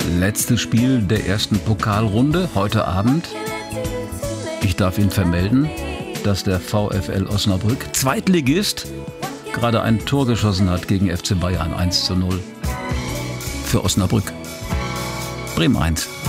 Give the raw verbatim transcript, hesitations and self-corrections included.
Letztes Spiel der ersten Pokalrunde heute Abend. Ich darf Ihnen vermelden, dass der VfL Osnabrück, Zweitligist, gerade ein Tor geschossen hat gegen F C Bayern eins zu null. Für Osnabrück. Bremen eins.